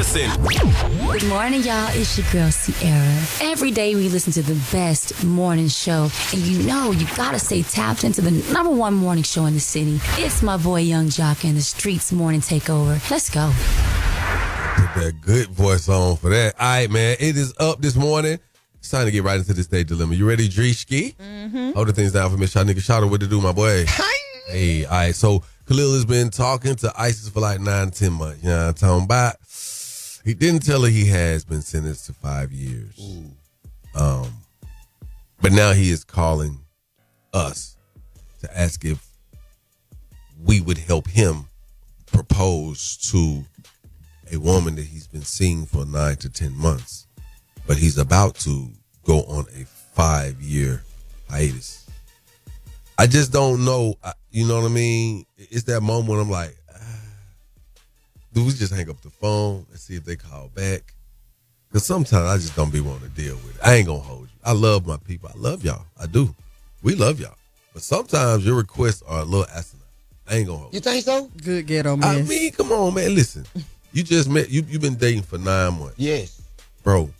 listen. Good morning, y'all. It's your girl, Sierra. Every day we listen to the best morning show. And you gotta stay tapped into the number one morning show in the city. It's my boy, Young Jock, and the Streets Morning Takeover. Let's go. Put that good voice on for that. All right, man. It is up this morning. It's time to get right into this day dilemma. You ready, Drishki? Mm-hmm. Hold the things down for me. Shot nigga. Shout out what to do, my boy. Hey, all right. So Khalil has been talking to ISIS for like 9-10 months. You know what I'm talking about? He didn't tell her he has been sentenced to 5 years. But now he is calling us to ask if we would help him propose to a woman that he's been seeing for 9 to 10 months. But he's about to go on a 5-year hiatus. I just don't know. You know what I mean? It's that moment when I'm like, do we just hang up the phone and see if they call back? Because sometimes I just don't be wanting to deal with it. I ain't going to hold you. I love my people. I love y'all. I do. We love y'all. But sometimes your requests are a little asinine. I ain't going to hold you. You think so? Good ghetto miss. I mean, come on, man. Listen, you just met, you've been dating for 9 months. Yes. Bro,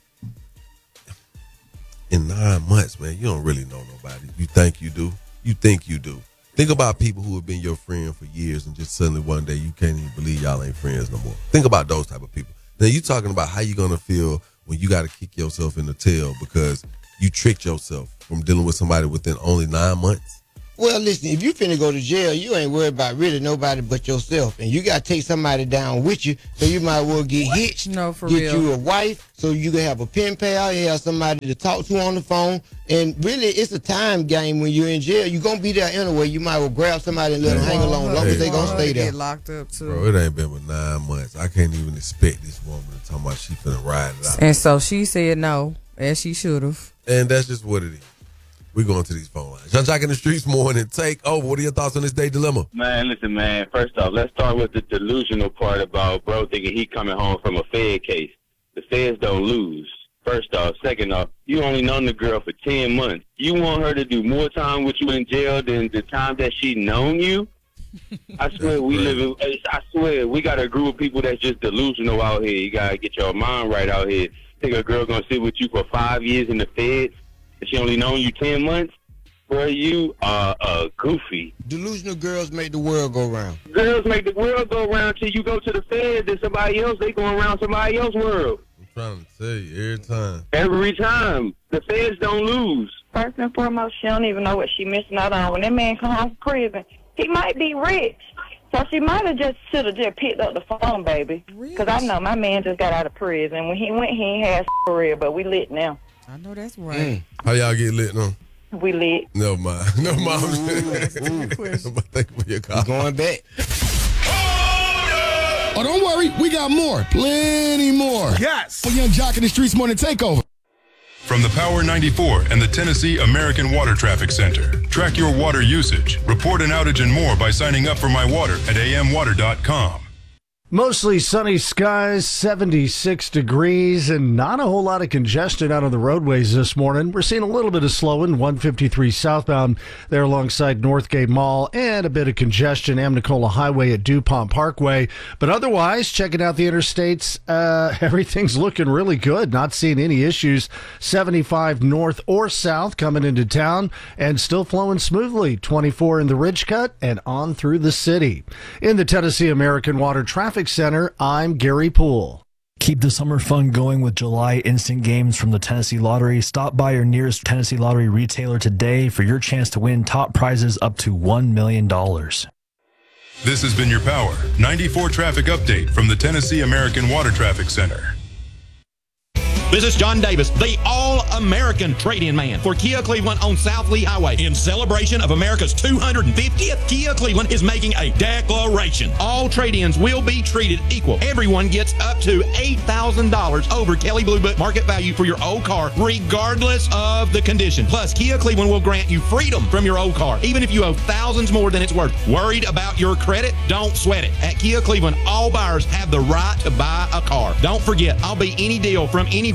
in 9 months, man, you don't really know nobody. You think you do. You think you do. Think about people who have been your friend for years and just suddenly one day you can't even believe y'all ain't friends no more. Think about those type of people. Now you talking about how you going to feel when you got to kick yourself in the tail because you tricked yourself from dealing with somebody within only 9 months. Well, listen, if you finna go to jail, you ain't worried about really nobody but yourself. And you got to take somebody down with you, so you might as well get hitched. No, for get real. you a wife, so you can have a pen pal, you have somebody to talk to on the phone. And really, it's a time game when you're in jail. You're going to be there anyway. You might as well grab somebody and let them hang along, as long as they going to stay there. Get locked up, too. Bro, it ain't been but 9 months. I can't even expect this woman to talk about she finna ride it out. And so she said no, as she should have. And that's just what it is. We going to these phone lines. John Jock in the Streets Morning Takeover. What are your thoughts on this day dilemma? Man, listen, man. First off, let's start with the delusional part about bro thinking he coming home from a Fed case. The Feds don't lose. First off. Second off, you only known the girl for 10 months. You want her to do more time with you in jail than the time that she known you? I swear I swear we got a group of people that's just delusional out here. You got to get your mind right out here. Think a girl going to sit with you for 5 years in the Feds? She only known you 10 months? Bro, you are goofy. Delusional girls make the world go round. Girls make the world go round till you go to the Feds and somebody else, they going around somebody else's world. I'm trying to tell you every time. Every time. The Feds don't lose. First and foremost, she don't even know what she missing out on. When that man come home from prison, he might be rich. So she might have just should have just picked up the phone, baby. Because I know my man just got out of prison. When he went, he ain't had for real, but we lit now. I know that's right. How y'all get lit now? We lit. Never mind. No, Mom. But thank you for your call. Going back. Oh, don't worry. We got more. Plenty more. Yes. For Young Jock in the Streets Morning Takeover. From the Power 94 and the Tennessee American Water Traffic Center. Track your water usage, report an outage and more by signing up for My Water at amwater.com. Mostly sunny skies, 76 degrees, and not a whole lot of congestion out on the roadways this morning. We're seeing a little bit of slowing, 153 southbound there alongside Northgate Mall, and a bit of congestion, Amnicola Highway at DuPont Parkway. But otherwise, checking out the interstates, everything's looking really good. Not seeing any issues. 75 north or south coming into town, and still flowing smoothly. 24 in the Ridge Cut and on through the city. In the Tennessee American Water Traffic Center, I'm Gary Poole. Keep the summer fun going with July instant games from the Tennessee Lottery. Stop by your nearest Tennessee Lottery retailer today for your chance to win top prizes up to $1 million. This has been your Power 94 traffic update from the Tennessee American Water Traffic Center. This is John Davis, the all-American trade-in man for Kia Cleveland on South Lee Highway. In celebration of America's 250th, Kia Cleveland is making a declaration. All trade-ins will be treated equal. Everyone gets up to $8,000 over Kelley Blue Book market value for your old car, regardless of the condition. Plus, Kia Cleveland will grant you freedom from your old car, even if you owe thousands more than it's worth. Worried about your credit? Don't sweat it. At Kia Cleveland, all buyers have the right to buy a car. Don't forget, I'll be any deal from anywhere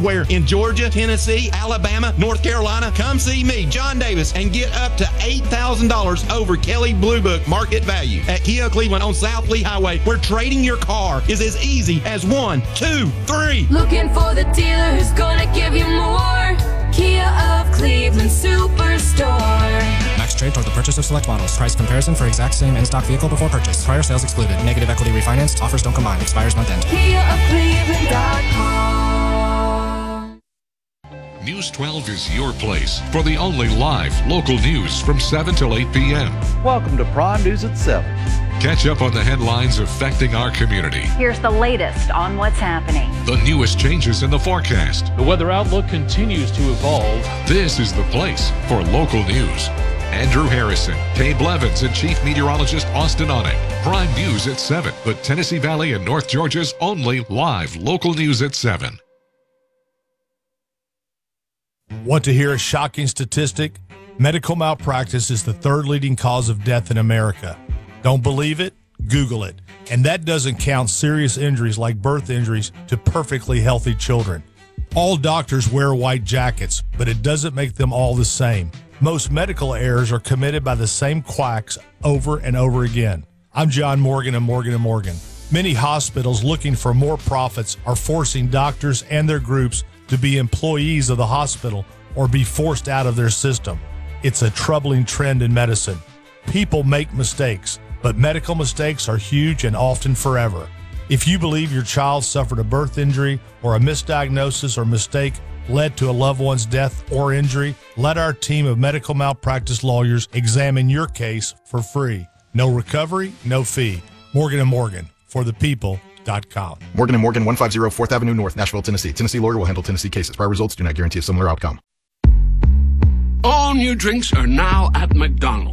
everywhere in Georgia, Tennessee, Alabama, North Carolina. Come see me, John Davis, and get up to $8,000 over Kelly Blue Book market value at Kia Cleveland on South Lee Highway, where trading your car is as easy as 1, 2, 3. Looking for the dealer who's gonna give you more. Kia of Cleveland Superstore. Max trade toward the purchase of select models. Price comparison for exact same in-stock vehicle before purchase. Prior sales excluded. Negative equity refinanced. Offers don't combine. Expires month end. KiaofCleveland.com. News 12 is your place for the only live local news from 7 till 8 p.m. Welcome to Prime News at 7. Catch up on the headlines affecting our community. Here's the latest on what's happening. The newest changes in the forecast. The weather outlook continues to evolve. This is the place for local news. Andrew Harrison, Kay Blevins, and Chief Meteorologist Austin Onek. Prime News at 7, but Tennessee Valley and North Georgia's only live local news at 7. Want to hear a shocking statistic? Medical malpractice is the third leading cause of death in America. Don't believe it? Google it. And that doesn't count serious injuries like birth injuries to perfectly healthy children. All doctors wear white jackets, but it doesn't make them all the same. Most medical errors are committed by the same quacks over and over again. I'm John Morgan of Morgan & Morgan. Many hospitals looking for more profits are forcing doctors and their groups to be employees of the hospital or be forced out of their system. It's a troubling trend in medicine. People make mistakes, but medical mistakes are huge and often forever. If you believe your child suffered a birth injury or a misdiagnosis or mistake led to a loved one's death or injury, let our team of medical malpractice lawyers examine your case for free. No recovery, no fee. Morgan & Morgan, forthepeople.com. Morgan & Morgan, 150 4th Avenue North, Nashville, Tennessee. Tennessee lawyer will handle Tennessee cases. Prior results do not guarantee a similar outcome. All new drinks are now at McDonald's.